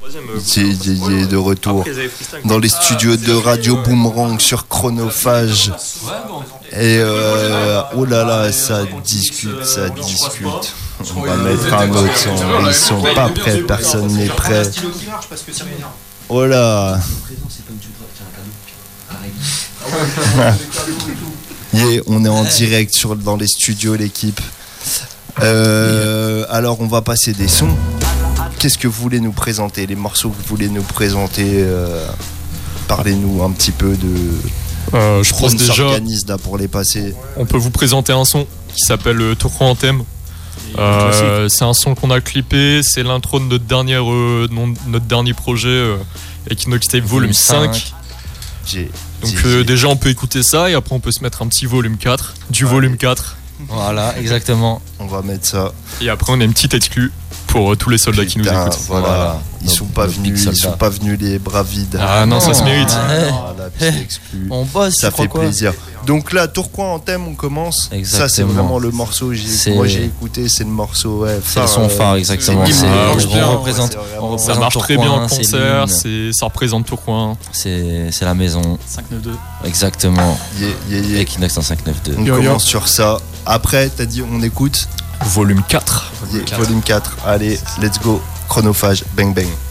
Didier de retour dans les studios de Radio Boomerang sur Chronophage. Et oh là là, ça discute. On va mettre un autre son. Ils sont pas prêts, personne n'est prêt. Oh là. Yeah, on est en direct dans les studios, l'équipe. Alors on va passer des sons. Qu'est-ce que vous voulez nous présenter? Les morceaux que vous voulez nous présenter, parlez-nous un petit peu de... je pense déjà s'organise là pour les passer. On peut vous présenter un son qui s'appelle Tourcoing en thème. C'est un son qu'on a clippé. C'est l'intro de notre dernier projet, Equinox Tape Volume 5. Donc déjà on peut écouter ça et après on peut se mettre un petit volume 4 du volume 4. Voilà, exactement. On va mettre ça. Et après on a une petite exclue pour tous les soldats qui nous écoutent. Voilà. Ils sont pas venus les bras vides. Ah non, ça se mérite. La petite exclue. On bosse, ça fait plaisir. Donc là, Tourcoing en thème, on commence. Exactement. Ça, c'est vraiment le morceau. Moi, j'ai écouté, c'est le morceau. C'est le son phare, exactement. On représente ça marche très bien en concert. Ça représente Tourcoing. C'est la maison. 592. Exactement. Equinox en 592. On commence sur ça. Après, t'as dit, on écoute Volume 4. Volume 4. Allez, let's go. Chronophage, bang bang.